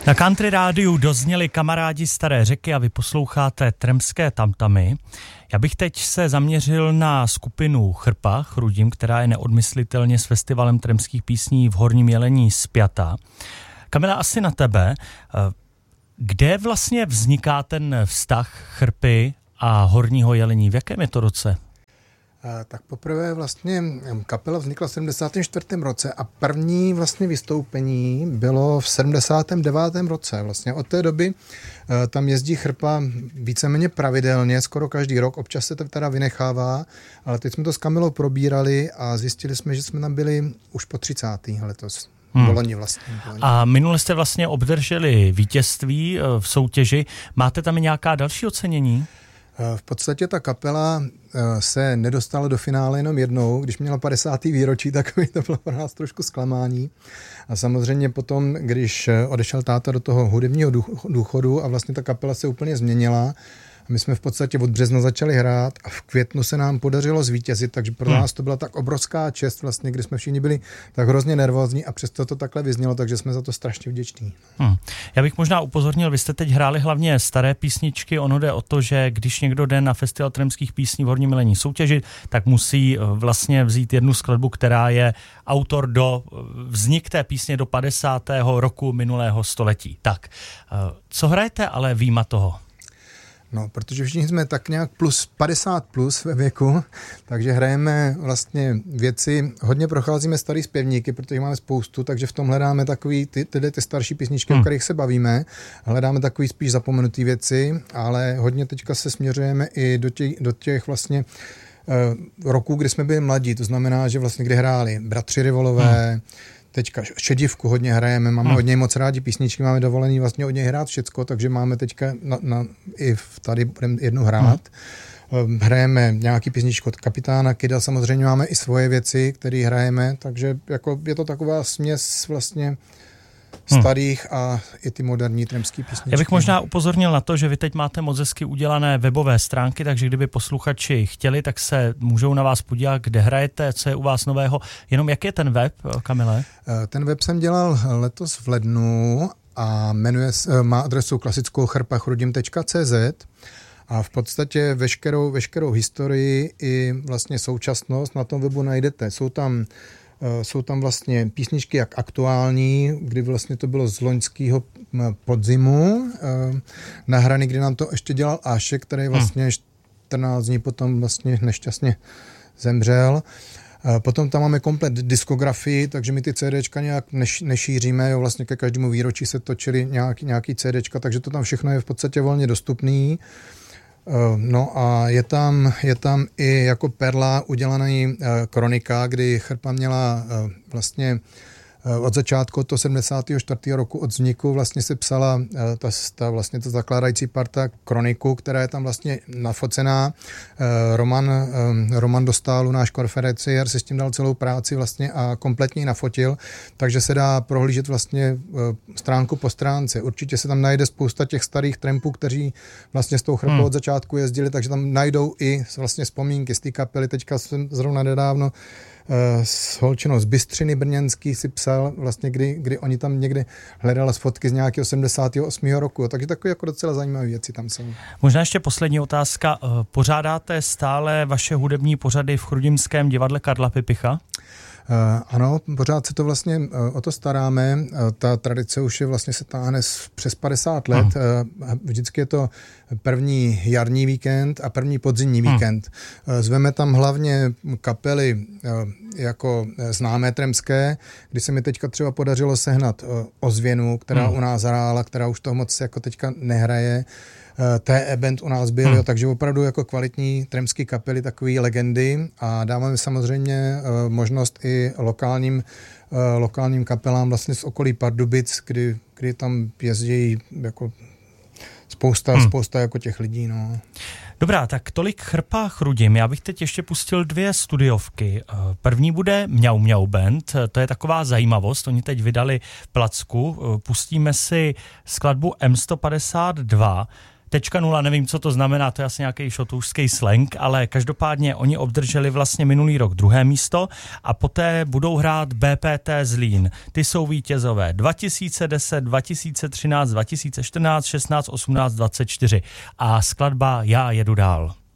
Na Country rádiu dozněli Kamarádi staré řeky a vy posloucháte Tremské tamtamy. Já bych teď se zaměřil na skupinu Chrpa Chrudim, která je neodmyslitelně s festivalem tremských písní v Horním Jelení spjatá. Kamila, asi na tebe. Kde vlastně vzniká ten vztah Chrpy a Horního Jelení? V jakém je to roce? Tak poprvé vlastně kapela vznikla v 74. roce a první vlastně vystoupení bylo v 79. roce. Vlastně od té doby tam jezdí Chrpa víceméně pravidelně, skoro každý rok, občas se to teda vynechává, ale teď jsme to s Kamilou probírali a zjistili jsme, že jsme tam byli už po 30. letos. Loni vlastně. A minule jste vlastně obdrželi vítězství v soutěži. Máte tam i nějaká další ocenění? V podstatě ta kapela se nedostala do finále jenom jednou, když měla 50. výročí, tak to bylo pro nás trošku zklamání. A samozřejmě potom, když odešel táta do toho hudebního důchodu a vlastně ta kapela se úplně změnila, my jsme v podstatě od března začali hrát a v květnu se nám podařilo zvítězit, takže pro nás to byla tak obrovská čest vlastně, kdy jsme všichni byli tak hrozně nervózní a přesto to takhle vyznělo, takže jsme za to strašně vděční. Já bych možná upozornil, vy jste teď hráli hlavně staré písničky, ono jde o to, že když někdo jde na festival tremských písní v Horním Jelení soutěžit, tak musí vlastně vzít jednu skladbu, která je autor do vznik té písně do 50. roku minulého století. Tak, co hrajete ale výjima toho? No, protože všichni jsme tak nějak 50 plus ve věku, takže hrajeme vlastně věci, hodně procházíme starý zpěvníky, protože máme spoustu, takže v tom hledáme takový ty starší písničky, o kterých se bavíme, hledáme takový spíš zapomenutý věci, ale hodně teďka se směřujeme i do těch vlastně roků, kdy jsme byli mladí, to znamená, že vlastně kdy hráli Bratři Rivolové, teďka Šedivku hodně hrajeme, máme hodně moc rádi písničky, máme dovolený vlastně od něj hrát všecko, takže máme teďka i tady budeme jednu hrát. Hrajeme nějaký písničku od Kapitána Kida, samozřejmě máme i svoje věci, které hrajeme, takže jako je to taková směs vlastně starých a i ty moderní tremský písničky. Já bych možná upozornil na to, že vy teď máte moc hezky udělané webové stránky, takže kdyby posluchači chtěli, tak se můžou na vás podívat, kde hrajete, co je u vás nového. Jenom jak je ten web, Kamile? Ten web jsem dělal letos v lednu a má adresu klasickou chrpachrudim.cz a v podstatě veškerou historii i vlastně současnost na tom webu najdete. Jsou tam vlastně písničky jak aktuální, kdy vlastně to bylo z loňského podzimu, nahraný, kdy nám to ještě dělal Ašek, který vlastně 14 dní potom vlastně nešťastně zemřel. Potom tam máme komplet diskografii, takže my ty CDčka nějak nešíříme, jo, vlastně ke každému výročí se točili nějaký CDčka, takže to tam všechno je v podstatě volně dostupný. No a je tam i jako perla udělaný kronika, kdy Chrpa měla vlastně od začátku toho 74. roku od vzniku vlastně se psala ta vlastně ta zakládající parta kroniku, která je tam vlastně nafocená. Roman Dostálu, náš konferenciér, se s tím dal celou práci vlastně a kompletně ji nafotil, takže se dá prohlížet vlastně stránku po stránce. Určitě se tam najde spousta těch starých trampů, kteří vlastně s tou Chrpou od začátku jezdili, takže tam najdou i vlastně vzpomínky z té kapely. Teďka jsem zrovna nedávno s holčinou z Bystřiny brněnský si psal vlastně, kdy oni tam někde hledala fotky z nějakého 78. roku. Takže takové jako docela zajímavé věci tam jsou. Možná ještě poslední otázka. Pořádáte stále vaše hudební pořady v Chrudimském divadle Karla Pipicha? Ano, pořád se to vlastně o to staráme. Ta tradice už je vlastně se táhne přes 50 let. Vždycky je to první jarní víkend a první podzimní víkend. Zveme tam hlavně kapely jako známé tremské, kdy se mi teďka třeba podařilo sehnat Ozvěnu, která u nás hrála, která už toho moc jako teďka nehraje. Band u nás byl, jo, takže opravdu jako kvalitní tremský kapely, takový legendy a dáváme samozřejmě možnost i lokálním kapelám vlastně z okolí Pardubic, kdy tam jezdí jako spousta jako těch lidí. No. Dobrá, tak tolik Chrpa Chrudim. Já bych teď ještě pustil 2 studiovky. První bude Mňau Mňau Band, to je taková zajímavost, oni teď vydali placku. Pustíme si skladbu M152. Tečka nula, nevím, co to znamená, to je asi nějaký šotoušský slang, ale každopádně oni obdrželi vlastně minulý rok 2. místo a poté budou hrát BPT Zlín. Ty jsou vítězové 2010, 2013, 2014, 16, 18, 24 a skladba Já jedu dál.